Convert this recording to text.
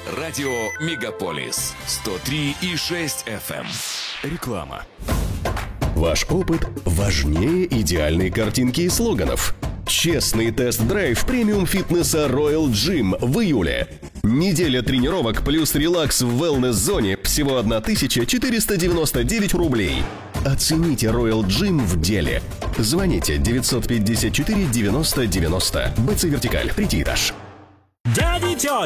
Радио Мегаполис 103,6 FM. Реклама. Ваш опыт важнее идеальной картинки и слоганов. Честный тест-драйв премиум-фитнеса Royal Gym в июле. Неделя тренировок плюс релакс в wellness-зоне всего 1499 рублей. Оцените Royal Gym в деле. Звоните 954 90 90. БЦ Вертикаль, 3 этаж. Дяди, тети,